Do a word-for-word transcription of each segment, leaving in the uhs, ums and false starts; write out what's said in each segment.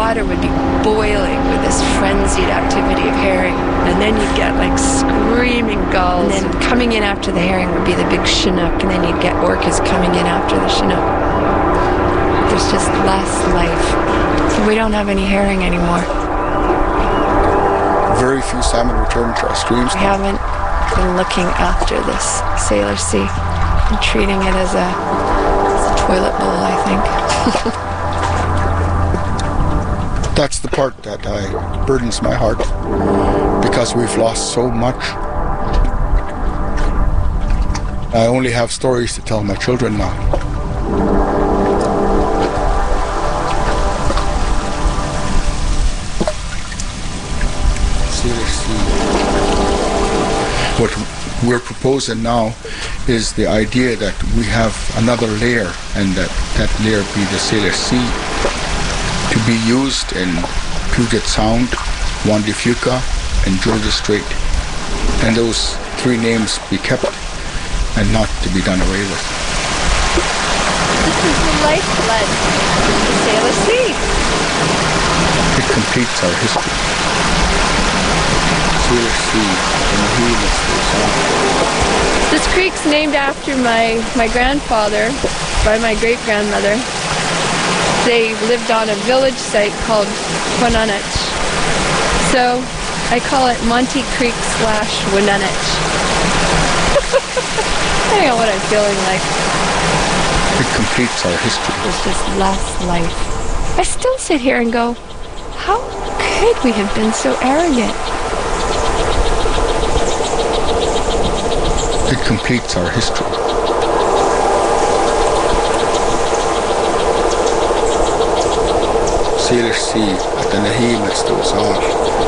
water would be boiling with this frenzied activity of herring. And then you'd get like screaming gulls. And then coming in after the herring would be the big Chinook. And then you'd get orcas coming in after the Chinook. There's just less life. We don't have any herring anymore. Very few salmon return to our streams. We haven't been looking after this Sailor Sea and treating it as a, as a toilet bowl, I think. That's the part that uh, burdens my heart, because we've lost so much. I only have stories to tell my children now. Sailor Sea. What we're proposing now is the idea that we have another layer, and that that layer be the Sailor Sea, to be used in Puget Sound, Juan de Fuca, and Georgia Strait. And those three names be kept and not to be done away with. This is the lifeblood of the Sailor Sea. It completes our history. Sailor Sea, and the Helix goes on. This creek's named after my, my grandfather by my great-grandmother. They lived on a village site called Wonunich. So I call it Monty Creek slash Wonunich. I don't know what I'm feeling like. It completes our history. There's just less life. I still sit here and go, how could we have been so arrogant? It completes our history. Sailor Sea at the Helix goes on.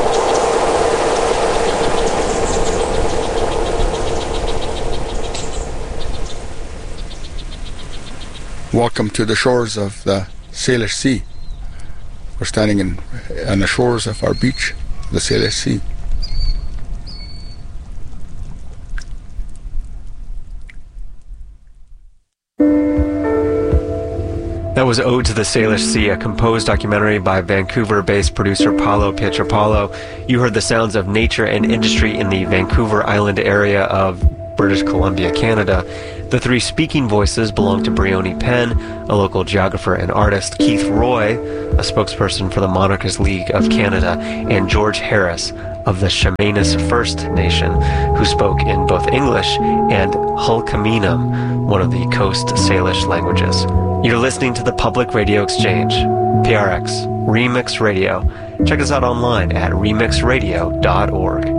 Welcome to the shores of the Sailor Sea. We're standing in, on the shores of our beach, the Sailor Sea. That was Ode to the Sailor Sea, a composed documentary by Vancouver-based producer Paolo Pietropalo. You heard the sounds of nature and industry in the Vancouver Island area of British Columbia, Canada. The three speaking voices belong to Briony Penn, a local geographer and artist, Keith Roy, a spokesperson for the Monarchist League of Canada, and George Harris of the Chemainus First Nation, who spoke in both English and Hulkaminam, one of the Coast Salish languages. You're listening to the Public Radio Exchange, P R X, Remix Radio. Check us out online at remix radio dot org.